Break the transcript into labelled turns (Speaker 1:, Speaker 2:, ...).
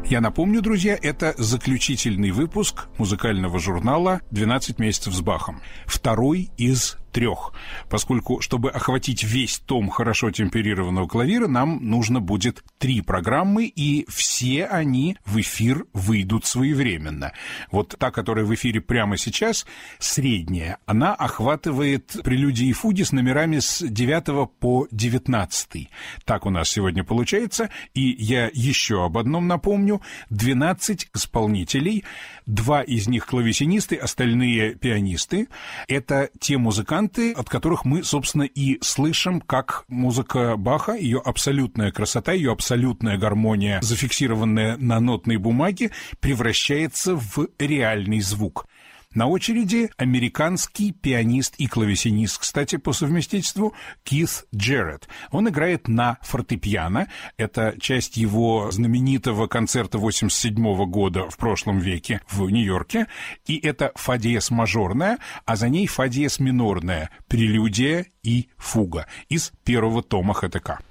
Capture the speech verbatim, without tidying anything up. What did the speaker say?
Speaker 1: Я напомню, друзья, это заключительный выпуск музыкального журнала «двенадцать месяцев с Бахом». Второй из трех. Поскольку, чтобы охватить весь том хорошо темперированного клавира, нам нужно будет три программы, и все они в эфир выйдут своевременно. Вот та, которая в эфире прямо сейчас, средняя, она охватывает прелюдии и фуги с номерами с девятого по девятнадцатый. Так у нас сегодня получается. И я еще об одном напомню. двенадцать исполнителей, два из них клавесинисты, остальные пианисты. Это те музыканты, от которых мы, собственно, и слышим, как музыка Баха, ее абсолютная красота, ее абсолютная гармония, зафиксированная на нотной бумаге, превращается в реальный звук. На очереди американский пианист и клавесинист, кстати, по совместительству, Кит Джерретт. Он играет на фортепиано. Это часть его знаменитого концерта восемьдесят седьмого года в прошлом веке в Нью-Йорке. И это фа диез мажорная, а за ней фа диез минорная, прелюдия и фуга из первого тома ха тэ ка.